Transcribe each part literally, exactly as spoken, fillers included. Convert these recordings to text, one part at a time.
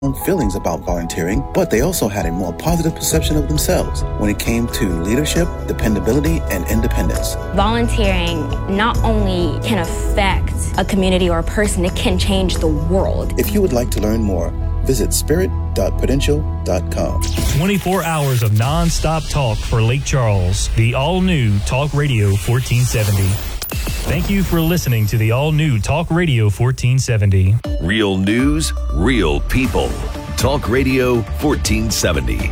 feelings about volunteering, but they also had a more positive perception of themselves when it came to leadership, dependability, and independence. Volunteering not only can affect a community or a person, it can change the world. If you would like to learn more, visit spirit dot prudential dot com. twenty-four hours of non-stop talk for Lake Charles. The all-new Talk Radio fourteen seventy. Thank you for listening to the all-new Talk Radio fourteen seventy. Real news, real people. Talk Radio fourteen seventy.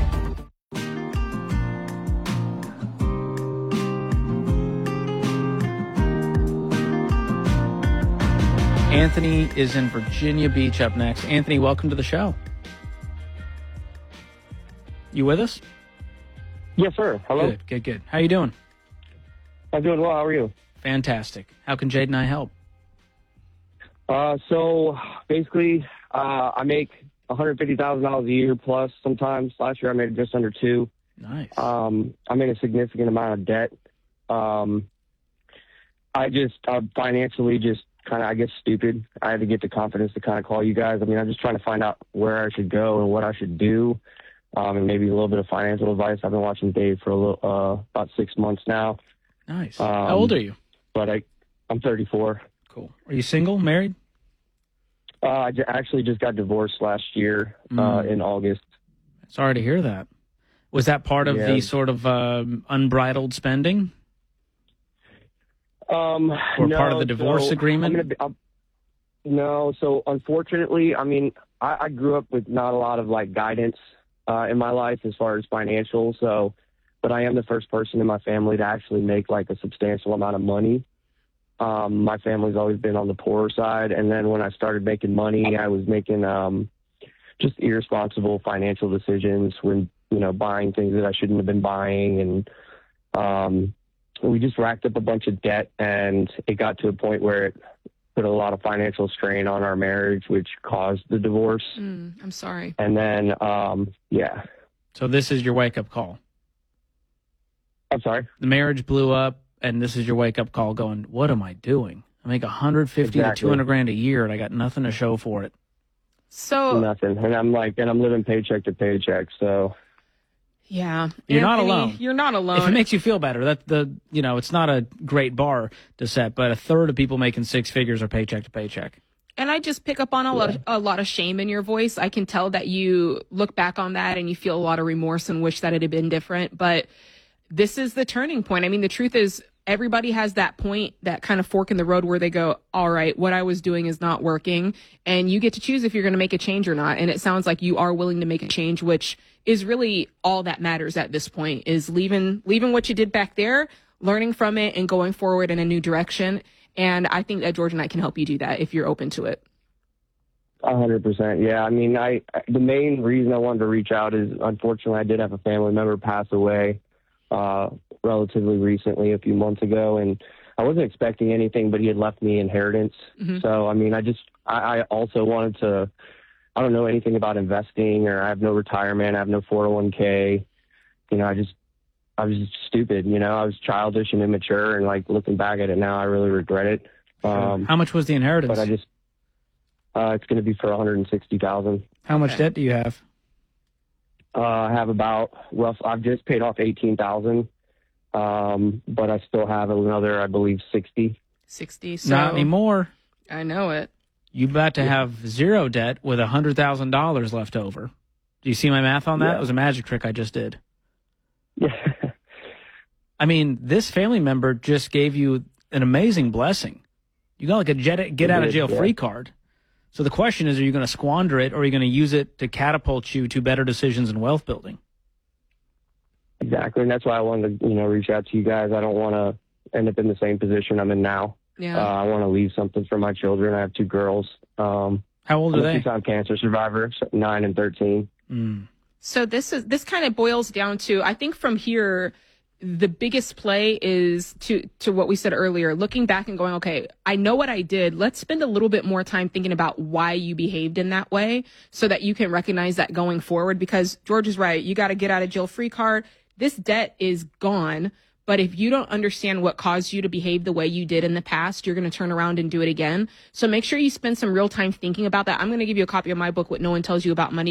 Anthony is in Virginia Beach up next. Anthony, welcome to the show. You with us? Yes, sir. Hello. Good, good, good. How you doing? I'm doing well. How are you? Fantastic. How can Jade and I help? Uh, so basically, uh, I make one hundred fifty thousand dollars a year plus sometimes. Last year I made just under two. Nice. Um, I'm in a significant amount of debt. Um, I just uh, financially just kind of, I guess, stupid. I had to get the confidence to kind of call you guys. I mean, I'm just trying to find out where I should go and what I should do. Um, and maybe a little bit of financial advice. I've been watching Dave for a little, uh, about six months now. Nice. Um, How old are you? But I, I'm thirty-four. Cool. Are you single, married? Uh, I j- actually just got divorced last year uh, Mm. in August. Sorry to hear that. Was that part of Yeah. the sort of um, unbridled spending? Um, Or no, part of the divorce so agreement? I'm gonna be, I'm, no, so unfortunately, I mean, I, I grew up with not a lot of like guidance uh, in my life as far as financial. So, but I am the first person in my family to actually make like a substantial amount of money. Um, my family's always been on the poorer side, and then when I started making money, I was making um, just irresponsible financial decisions when you know buying things that I shouldn't have been buying, and um, we just racked up a bunch of debt, and it got to a point where it put a lot of financial strain on our marriage, which caused the divorce. Mm, I'm sorry. And then, um, yeah. So this is your wake-up call. I'm sorry? The marriage blew up, and this is your wake-up call going, what am I doing? I make one hundred fifty Exactly. to two hundred grand a year, and I got nothing to show for it. So Nothing. And I'm like, and I'm living paycheck to paycheck, so. yeah, You're not Anthony, alone. You're not alone. If it makes you feel better, that the you know, it's not a great bar to set, but a third of people making six figures are paycheck to paycheck. And I just pick up on a lot of, a lot of shame in your voice. I can tell that you look back on that and you feel a lot of remorse and wish that it had been different. But this is the turning point. I mean, the truth is everybody has that point, that kind of fork in the road where they go, all right, what I was doing is not working. And you get to choose if you're going to make a change or not. And it sounds like you are willing to make a change, which is really all that matters at this point, is leaving, leaving what you did back there, learning from it and going forward in a new direction. And I think that George and I can help you do that if you're open to it. A hundred percent. Yeah. I mean, I, the main reason I wanted to reach out is unfortunately I did have a family member pass away, uh, relatively recently, a few months ago. And I wasn't expecting anything, but he had left me inheritance. Mm-hmm. So, I mean, I just, I, I also wanted to, I don't know anything about investing, or I have no retirement. I have no four oh one k. You know, I just, I was just stupid, you know, I was childish and immature, and like looking back at it now, I really regret it. Um, How much was the inheritance? but I just, uh, it's going to be for one hundred sixty thousand. How much Okay. debt do you have? Uh, I have about rough, I've just paid off eighteen thousand. Um, but I still have another, I believe, sixty. sixty. So Not anymore. I know it. You about to have zero debt with one hundred thousand dollars left over. Do you see my math on that? Yeah. It was a magic trick I just did. Yeah. I mean, this family member just gave you an amazing blessing. You got like a jet, get out of jail free card. So the question is, are you going to squander it, or are you going to use it to catapult you to better decisions and wealth building? Exactly. And that's why I wanted to, you know, reach out to you guys. I don't want to end up in the same position I'm in now. Yeah. Uh, I want to leave something for my children. I have two girls. Um, How old I'm are a they? two-time cancer survivor, so nine and thirteen. Mm. So this is this kind of boils down to, I think from here, the biggest play is to to what we said earlier, looking back and going, okay, I know what I did. Let's spend a little bit more time thinking about why you behaved in that way so that you can recognize that going forward. Because George is right. You got to get out of jail free card. This debt is gone, But if you don't understand what caused you to behave the way you did in the past, you're going to turn around and do it again. So make sure you spend some real time thinking about that. I'm going to give you a copy of my book, What No One Tells You About Money.